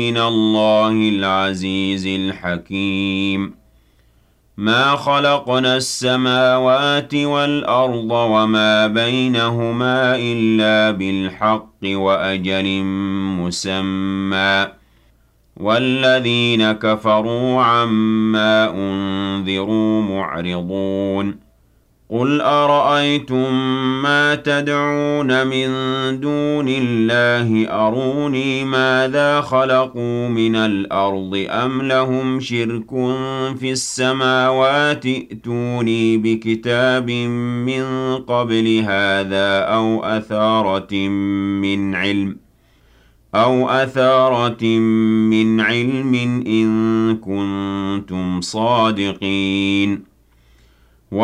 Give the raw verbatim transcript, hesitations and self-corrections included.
من الله العزيز الحكيم ما خلقنا السماوات والأرض وما بينهما إلا بالحق وأجل مسمى والذين كفروا عما أنذروا معرضون قل أرأيتم ما تدعون من دون الله أروني ماذا خلقوا من الأرض أم لهم شرك في السماوات ائتوني بكتاب من قبل هذا أو أثارة من علم أو أثارة من علم إن كنتم صادقين